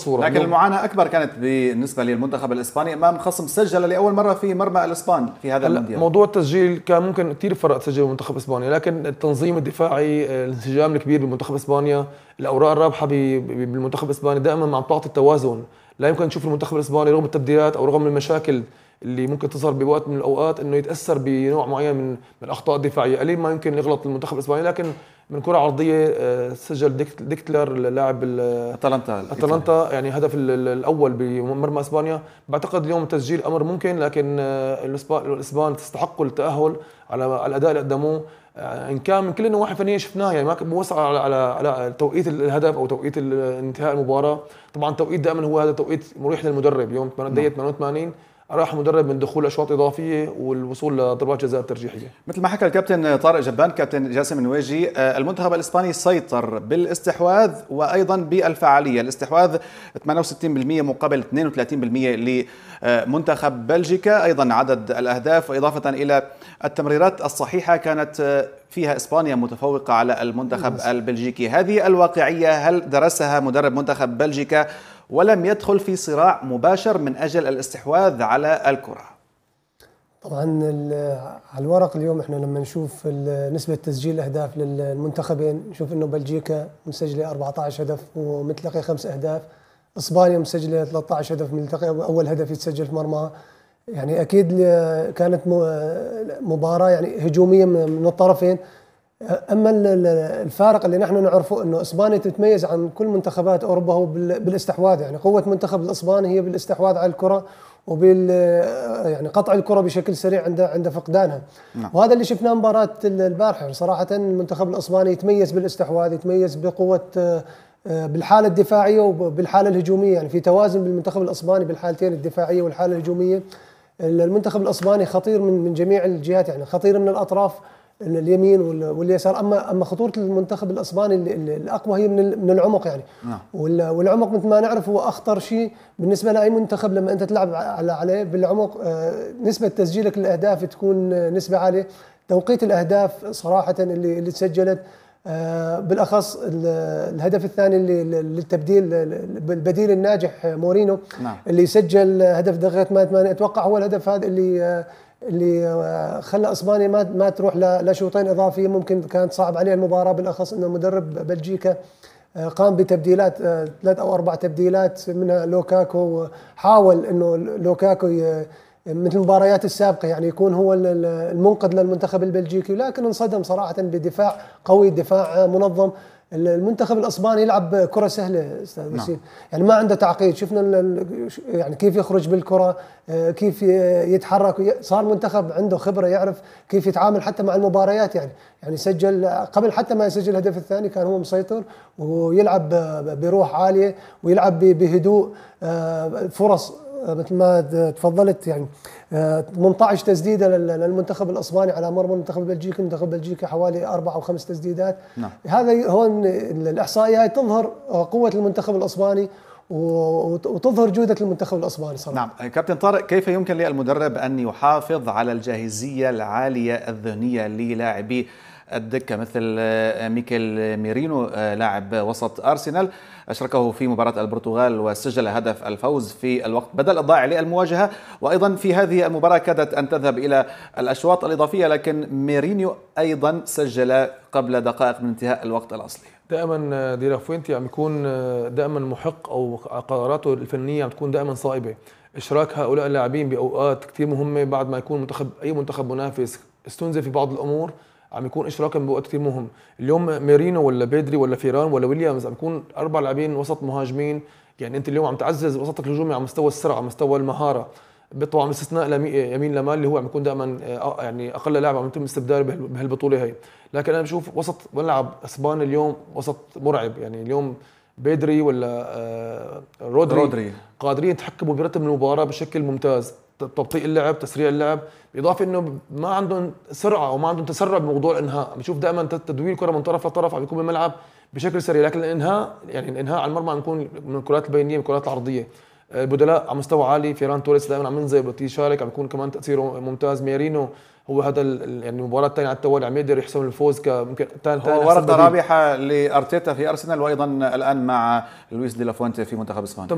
الصوره. لكن المعاناه اكبر كانت بالنسبه للمنتخب الاسباني امام خصم سجل لاول مره في مرمى الاسبان في هذا المونديال. موضوع التسجيل كان ممكن كثير فرق تسجل المنتخب اسبانيا، لكن التنظيم الدفاعي، الانسجام الكبير بمنتخب اسبانيا، الاوراق الرابحه بالمنتخب الاسباني دائما عم تعطي التوازن. لا يمكن نشوف المنتخب الاسباني رغم التبديلات او رغم المشاكل اللي ممكن تظهر بوقت من الاوقات انه يتاثر بنوع معين من الاخطاء الدفاعيه. قليل ما يمكن يغلط المنتخب الاسباني، لكن من كره عرضيه سجل ديكتلر اللاعب اتلانتا يعني هدف الاول بمرمى اسبانيا. بعتقد اليوم التسجيل امر ممكن، لكن الاسبان تستحق التاهل على الاداء اللي قدموه. ان كان من كل النواحي الفنيه شفناها، يعني ما بوسع على توقيت الهدف او توقيت انتهاء المباراه. طبعا توقيت دائما هو هذا توقيت مريح للمدرب. يوم دقيقه 88 راح مدرب من دخول اشواط اضافيه والوصول لضربات جزاء ترجيحيه. مثل ما حكى الكابتن طارق جبان كابتن جاسم النواجي، المنتخب الاسباني سيطر بالاستحواذ وايضا بالفعاليه. الاستحواذ 68% مقابل 32% لمنتخب بلجيكا. ايضا عدد الاهداف واضافه الى التمريرات الصحيحه كانت فيها اسبانيا متفوقه على المنتخب البلجيكي. هذه الواقعيه هل درسها مدرب منتخب بلجيكا ولم يدخل في صراع مباشر من أجل الاستحواذ على الكرة؟ طبعا على الورق اليوم احنا لما نشوف نسبة تسجيل الأهداف للمنتخبين نشوف انه بلجيكا مسجلة 14 هدف ومتلقية 5 أهداف، اسبانيا مسجلة 13 هدف متلقية اول هدف يتسجل في مرماها. يعني اكيد كانت مباراة يعني هجومية من الطرفين. اما الفارق اللي نحن نعرفه انه اسبانيا تتميز عن كل منتخبات اوروبا هو بالاستحواذ. يعني قوه منتخب الاسباني هي بالاستحواذ على الكره وبال يعني قطع الكره بشكل سريع عند فقدانها. وهذا اللي شفناه مباراه البارحه. يعني صراحه المنتخب الاسباني يتميز بالاستحواذ، يتميز بقوه بالحاله الدفاعيه وبالحاله الهجوميه. يعني في توازن بالمنتخب الاسباني بالحالتين الدفاعيه والحاله الهجوميه. المنتخب الاسباني خطير من جميع الجهات، يعني خطير من الاطراف اليمين واليسار. اما خطوره المنتخب الاسباني الاقوى هي من العمق يعني. والعمق مثل ما نعرف هو اخطر شيء بالنسبه لاي منتخب. لما انت تلعب عليه بالعمق نسبه تسجيلك للاهداف تكون نسبه عاليه. توقيت الاهداف صراحه اللي تسجلت بالاخص الهدف الثاني للتبديل البديل الناجح مورينو اللي سجل هدف دقيقه 88. اتوقع هو الهدف هذا اللي خلى اسبانيا ما تروح لشوطين اضافيه ممكن كانت صعب عليه المباراه. بالاخص انه مدرب بلجيكا قام بتبديلات 3 أو 4 تبديلات منها لوكاكو. حاول انه لوكاكو مثل المباريات السابقه يعني يكون هو المنقذ للمنتخب البلجيكي، لكن انصدم صراحه بدفاع قوي، دفاع منظم. المنتخب الاسباني يلعب كره سهله استاذ وسيم. يعني ما عنده تعقيد. شفنا يعني كيف يخرج بالكره، كيف يتحرك. صار منتخب عنده خبره، يعرف كيف يتعامل حتى مع المباريات. يعني سجل قبل حتى ما يسجل الهدف الثاني كان هو مسيطر ويلعب بروح عاليه ويلعب بهدوء. فرص مثل ما تفضلت يعني 18 تسديده للمنتخب الاسباني على مرمى المنتخب البلجيكي. المنتخب البلجيكي حوالي 4 أو 5 تسديدات. هذا هو الاحصائيات تظهر قوه المنتخب الاسباني وتظهر جوده المنتخب الاسباني صراحه. نعم كابتن طارق، كيف يمكن للمدرب ان يحافظ على الجاهزيه العاليه الذهنيه للاعبي الدكة مثل ميكيل ميرينو لاعب وسط أرسنال أشركه في مباراة البرتغال وسجل هدف الفوز في الوقت بدل الضائع للمواجهة، وأيضا في هذه المباراة كادت أن تذهب إلى الأشواط الإضافية لكن ميرينيو أيضا سجل قبل دقائق من انتهاء الوقت الأصلي. دائما دي لا فوينتي عم يكون دائما محق او قراراته الفنيه عم تكون دائما صائبه. اشراك هؤلاء اللاعبين باوقات كثير مهمه بعد ما يكون اي منتخب منافس استنزف في بعض الامور عم يكون اشراكهم بوقت كثير مهم. اليوم ميرينو ولا بيدري ولا فيران ولا ويليامز عم يكون 4 لاعبين وسط مهاجمين. يعني انت اليوم عم تعزز وسطك الهجومي على مستوى السرعه، على مستوى المهاره. طبعا باستثناء يمين لمال اللي هو عم يكون دائما يعني اقل لاعب عم يتم استبداله بهالبطوله هي. لكن انا بشوف وسط ملعب اسباني اليوم وسط مرعب. يعني اليوم بيدري ولا رودري قادرين يتحكموا برتم المباراه بشكل ممتاز. تبطيء اللعب، تسريع اللعب، بالاضافه انه ما عندهم سرعه او ما عندهم تسرع بموضوع الانهاء. بنشوف دائما تدوير الكره من طرف لطرف عم يكون بالملعب بشكل سريع، لكن الانهاء يعني الانهاء على المرمى عم يكون من الكرات البينيه، من الكرات العرضيه. البدلاء على مستوى عالي. فيران توريس دائما عم ينزل يشارك، عم يكون كمان تاثيره ممتاز. ميرينو هو هذا يعني المباراه الثانيه على التوالي عم يقدر يحسم الفوز كممكن هو ورقه رابحه لارتيتا في ارسنال وايضا الان مع لويس دي لافوينتي في منتخب اسبانيا.